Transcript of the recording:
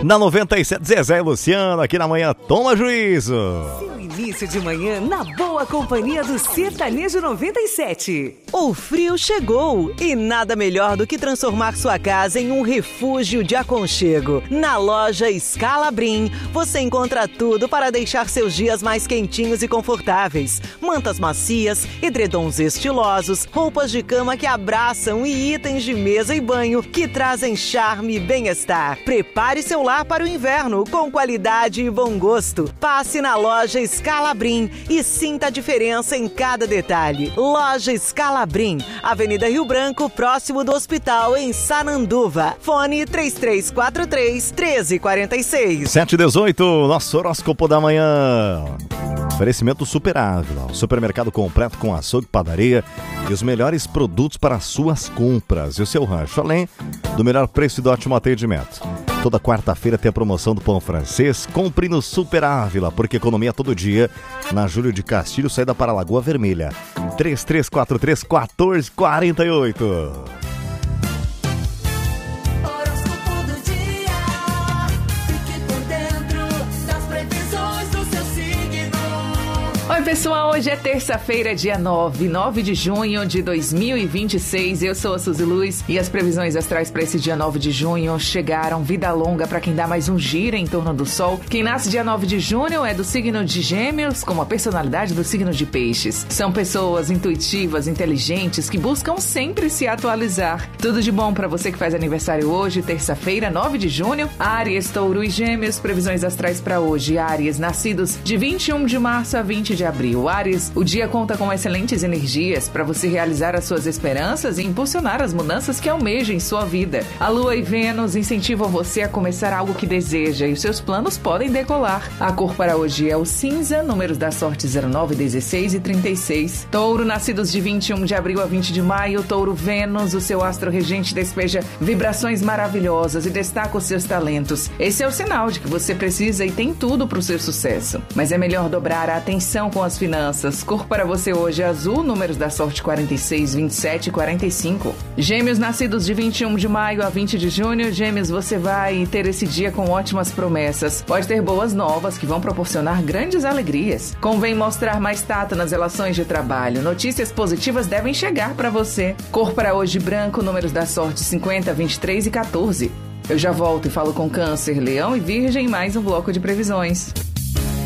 Na 97, Zezé e Luciano, aqui na manhã, toma juízo. Seu início de manhã na boa companhia do Sertanejo 97. O frio chegou e nada melhor do que transformar sua casa em um refúgio de aconchego. Na loja Scalabrin, você encontra tudo para deixar seus dias mais quentinhos e confortáveis. Mantas macias, edredons estilosos, roupas de cama que abraçam e itens de mesa e banho que trazem charme e bem-estar. Prepare seu lar para o inverno com qualidade e bom gosto. Passe na loja Scalabrin e sinta a diferença em cada detalhe. Loja Scalabrin, Avenida Rio Branco, próximo do hospital em Sananduva. Fone 3343-1346. 7h18, nosso horóscopo da manhã. Oferecimento Super Ávila, o supermercado completo com açougue, padaria e os melhores produtos para as suas compras e o seu rancho, além do melhor preço e do ótimo atendimento. Toda quarta-feira tem a promoção do pão francês. Compre no Super Ávila, porque economia todo dia. Na Júlio de Castilho, saída para Lagoa Vermelha. 3343-1448. Oi pessoal, hoje é terça-feira, dia 9 de junho de 2026. Eu sou a Suzy Luz e as previsões astrais para esse dia 9 de junho chegaram. Vida longa para quem dá mais um giro em torno do sol. Quem nasce dia 9 de junho é do signo de Gêmeos, com a personalidade do signo de Peixes. São pessoas intuitivas, inteligentes, que buscam sempre se atualizar. Tudo de bom para você que faz aniversário hoje, terça-feira, 9 de junho. Áries, Touro e Gêmeos, previsões astrais para hoje. Áries, nascidos de 21 de março a 20 de abril. Áries, o dia conta com excelentes energias para você realizar as suas esperanças e impulsionar as mudanças que almeja em sua vida. A Lua e Vênus incentivam você a começar algo que deseja e os seus planos podem decolar. A cor para hoje é o cinza, números da sorte 09, 16 e 36. Touro, nascidos de 21 de abril a 20 de maio. Touro, Vênus, o seu astro regente despeja vibrações maravilhosas e destaca os seus talentos. Esse é o sinal de que você precisa e tem tudo para o seu sucesso. Mas é melhor dobrar a atenção com as finanças. Cor para você hoje é azul, números da sorte 46, 27 e 45. Gêmeos, nascidos de 21 de maio a 20 de junho. Gêmeos, você vai ter esse dia com ótimas promessas. Pode ter boas novas que vão proporcionar grandes alegrias. Convém mostrar mais tato nas relações de trabalho. Notícias positivas devem chegar para você. Cor para hoje branco, números da sorte 50, 23 e 14. Eu já volto e falo com Câncer, Leão e Virgem em mais um bloco de previsões.